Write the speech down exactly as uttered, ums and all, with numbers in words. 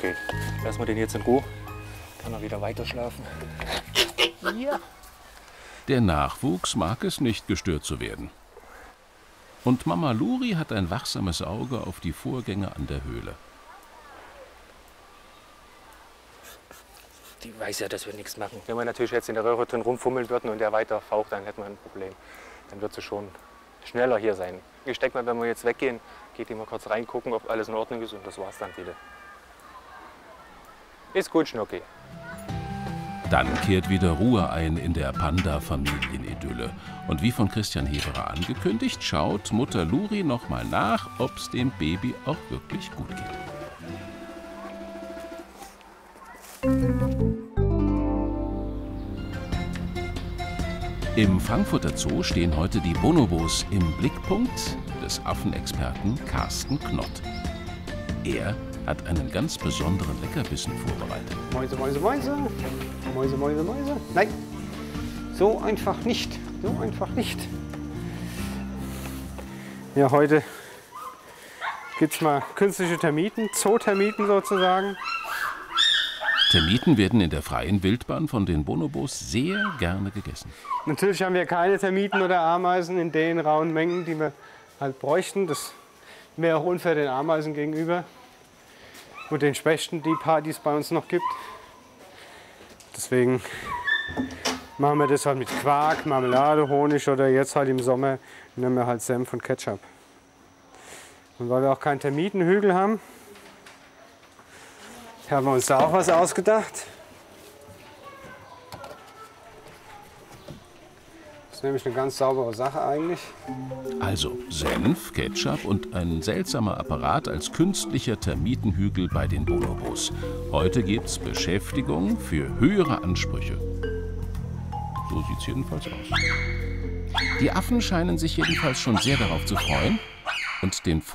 Okay, lassen wir den jetzt in Ruhe. Kann er wieder weiter schlafen. Ja. Der Nachwuchs mag es nicht, gestört zu werden. Und Mama Luri hat ein wachsames Auge auf die Vorgänge an der Höhle. Die weiß ja, dass wir nichts machen. Wenn wir natürlich jetzt in der Röhre drin rumfummeln würden und der weiter faucht, dann hätten wir ein Problem. Dann wird sie schon schneller hier sein. Ich denke mal, wenn wir jetzt weggehen, geht die mal kurz reingucken, ob alles in Ordnung ist und das war's dann wieder. Ist gut, Schnucki. Dann kehrt wieder Ruhe ein in der Panda-Familienidylle. Und wie von Christian Heberer angekündigt, schaut Mutter Luri noch mal nach, ob es dem Baby auch wirklich gut geht. Im Frankfurter Zoo stehen heute die Bonobos im Blickpunkt des Affenexperten Carsten Knott. Er hat einen ganz besonderen Leckerbissen vorbereitet. Mäuse, Mäuse, Mäuse. Mäuse, Mäuse, Mäuse. Nein, so einfach nicht. So einfach nicht. Ja, heute gibt es mal künstliche Termiten, Zootermiten sozusagen. Termiten werden in der freien Wildbahn von den Bonobos sehr gerne gegessen. Natürlich haben wir keine Termiten oder Ameisen in den rauen Mengen, die wir halt bräuchten. Das wäre auch unfair den Ameisen gegenüber und den Spechten, die paar, die es bei uns noch gibt. Deswegen machen wir das halt mit Quark, Marmelade, Honig oder jetzt halt im Sommer nehmen wir halt Senf und Ketchup. Und weil wir auch keinen Termitenhügel haben, haben wir uns da auch was ausgedacht. Das ist nämlich eine ganz saubere Sache eigentlich. Also Senf, Ketchup und ein seltsamer Apparat als künstlicher Termitenhügel bei den Bonobos. Heute gibt's Beschäftigung für höhere Ansprüche. So sieht's jedenfalls aus. Die Affen scheinen sich jedenfalls schon sehr darauf zu freuen und den